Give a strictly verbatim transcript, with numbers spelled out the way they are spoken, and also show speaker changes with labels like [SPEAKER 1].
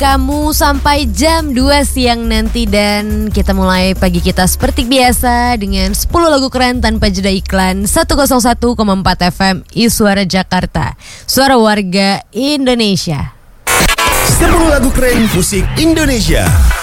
[SPEAKER 1] kamu sampai jam dua siang nanti. Dan kita mulai pagi kita seperti biasa dengan sepuluh lagu keren tanpa jeda iklan. Seratus satu koma empat F M I Suara Jakarta, suara warga Indonesia.
[SPEAKER 2] sepuluh lagu keren musik Indonesia.